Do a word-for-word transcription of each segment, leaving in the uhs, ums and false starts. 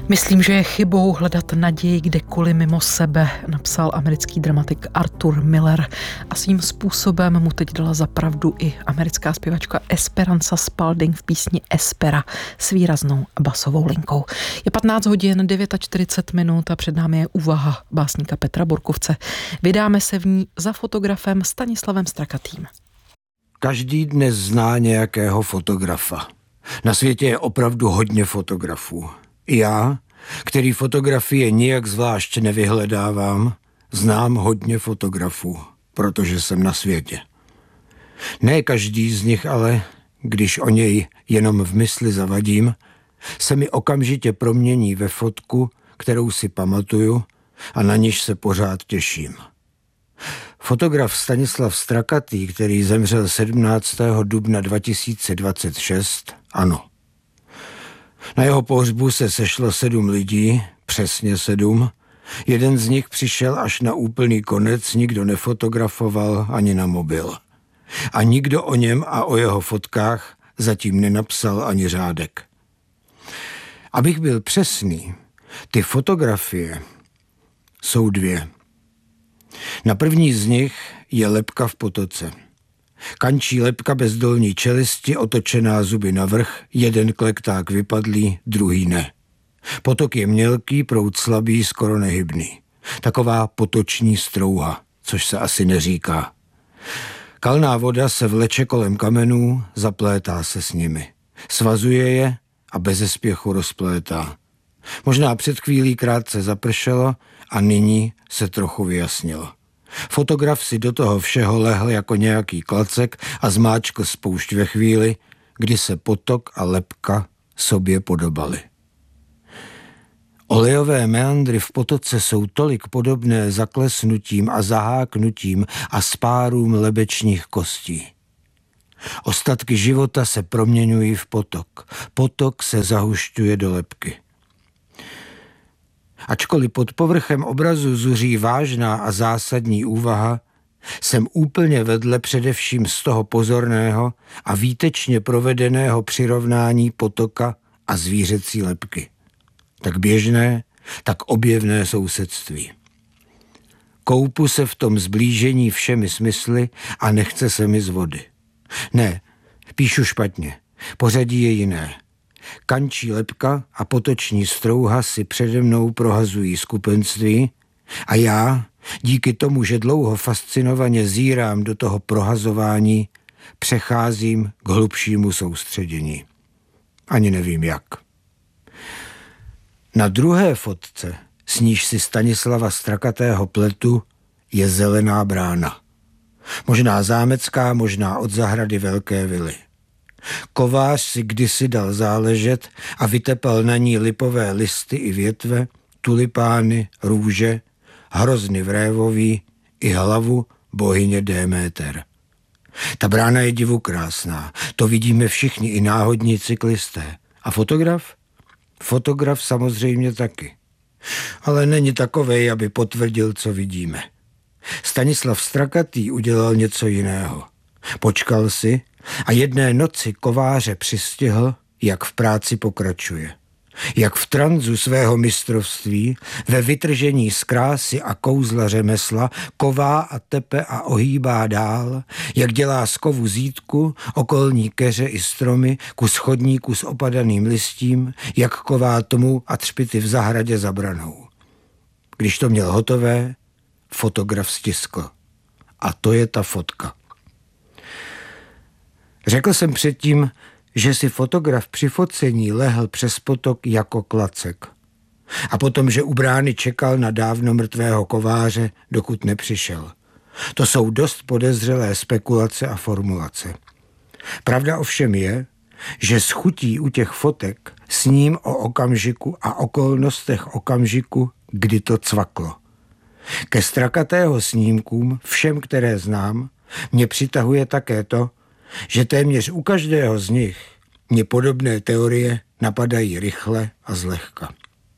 Myslím, že je chybou hledat naději kdekoliv mimo sebe, napsal americký dramatik Arthur Miller a svým způsobem mu teď dala za pravdu i americká zpěvačka Esperanza Spalding v písni Espera s výraznou basovou linkou. Je patnáct hodin čtyřicet devět minut a před námi je úvaha básníka Petra Borkovce. Vydáme se v ní za fotografem Stanislavem Strakatým. Každý dnes zná nějakého fotografa. Na světě je opravdu hodně fotografů. Já, který fotografie nijak zvlášť nevyhledávám, znám hodně fotografů, protože jsem na světě. Ne každý z nich ale, když o něj jenom v mysli zavadím, se mi okamžitě promění ve fotku, kterou si pamatuju a na níž se pořád těším. Fotograf Stanislav Strakatý, který zemřel sedmnáctého dubna dva tisíce dvacet šest, ano. Na jeho pohřbu se sešlo sedm lidí, přesně sedm. Jeden z nich přišel až na úplný konec, nikdo nefotografoval ani na mobil. A nikdo o něm a o jeho fotkách zatím nenapsal ani řádek. Abych byl přesný, ty fotografie jsou dvě. Na první z nich je lebka v potoce. Kančí lebka bez dolní čelisti, otočená zuby navrch, jeden klekták vypadlý, druhý ne. Potok je mělký, proud slabý, skoro nehybný. Taková potoční strouha, což se asi neříká. Kalná voda se vleče kolem kamenů, zaplétá se s nimi. Svazuje je a beze spěchu rozplétá. Možná před chvílí krátce zapršelo a nyní se trochu vyjasnilo. Fotograf si do toho všeho lehl jako nějaký klacek a zmáčkl spoušť ve chvíli, kdy se potok a lebka sobě podobaly. Olejové meandry v potoce jsou tolik podobné zaklesnutím a zaháknutím a spárům lebečních kostí. Ostatky života se proměňují v potok. Potok se zahušťuje do lebky. Ačkoliv pod povrchem obrazu zuří vážná a zásadní úvaha, jsem úplně vedle především z toho pozorného a výtečně provedeného přirovnání potoka a zvířecí lebky. Tak běžné, tak objevné sousedství. Koupu se v tom zblížení všemi smysly a nechce se mi z vody. Ne, píšu špatně, pořadí je jiné. Kančí lebka a potoční strouha si přede mnou prohazují skupenství a já, díky tomu, že dlouho fascinovaně zírám do toho prohazování, přecházím k hlubšímu soustředění. Ani nevím jak. Na druhé fotce, s níž si Stanislava Strakatého pletu, je zelená brána. Možná zámecká, možná od zahrady velké vily. Kovář si kdysi dal záležet a vytepal na ní lipové listy i větve, tulipány, růže, hrozny vrévový i hlavu bohyně Déméter. Ta brána je divokrásná, to vidíme všichni i náhodní cyklisté. A fotograf? Fotograf samozřejmě taky. Ale není takovej, aby potvrdil, co vidíme. Stanislav Strakatý udělal něco jiného. Počkal si a jedné noci kováře přistihl, jak v práci pokračuje. Jak v tranzu svého mistrovství, ve vytržení z krásy a kouzla řemesla, ková a tepe a ohýbá dál, jak dělá z kovu zítku, okolní keře i stromy, kus chodníku s opadaným listím, jak ková tomu a třpity v zahradě za branou. Když to měl hotové, fotograf stiskl. A to je ta fotka. Řekl jsem předtím, že si fotograf při focení lehl přes potok jako klacek. A potom, že u brány čekal na dávno mrtvého kováře, dokud nepřišel. To jsou dost podezřelé spekulace a formulace. Pravda ovšem je, že s chutí u těch fotek sním o okamžiku a okolnostech okamžiku, kdy to cvaklo. Ke Strakatého snímkům, všem, které znám, mě přitahuje také to, že téměř u každého z nich mě podobné teorie napadají rychle a zlehka.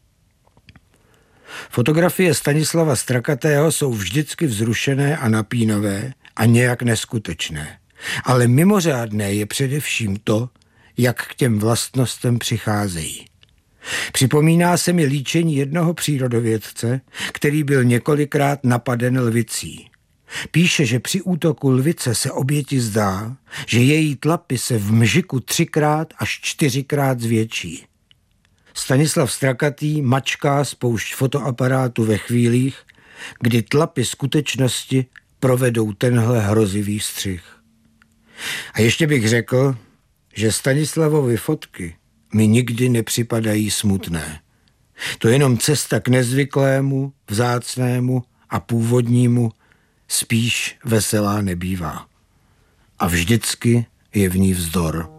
Fotografie Stanislava Strakatého jsou vždycky vzrušené a napínavé a nějak neskutečné. Ale mimořádné je především to, jak k těm vlastnostem přicházejí. Připomíná se mi líčení jednoho přírodovědce, který byl několikrát napaden lvicí. Píše, že při útoku lvice se oběti zdá, že její tlapy se v mžiku třikrát až čtyřikrát zvětší. Stanislav Strakatý mačká spoušť fotoaparátu ve chvílích, kdy tlapy skutečnosti provedou tenhle hrozivý střih. A ještě bych řekl, že Stanislavovy fotky mi nikdy nepřipadají smutné. To je jenom cesta k nezvyklému, vzácnému a původnímu spíš veselá nebývá. A vždycky je v ní vzdor.